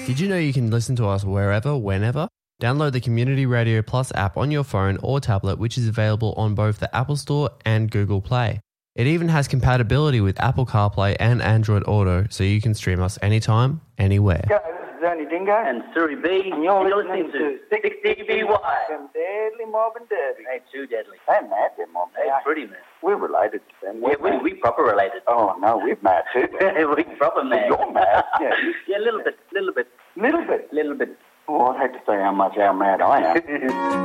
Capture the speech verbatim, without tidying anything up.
Did you know you can listen to us wherever, whenever? Download the Community Radio Plus app on your phone or tablet, which is available on both the Apple Store and Google Play. It even has compatibility with Apple CarPlay and Android Auto, so you can stream us anytime, anywhere. Go, this is Ernie Dingo. And Suri B. And you're, you're listening, listening to to six D B Y. From Deadly Mob and Derby. Hey, too deadly. They're mad, they're mob. Hey, They are. pretty man. We're related to them. Yeah, We're we mad. we proper related. Oh, no, we're mad too. we proper mad. You're mad. Yeah. Yeah, a little bit, little bit, Little bit. little bit. Oh, I'd hate to say how much how mad I am.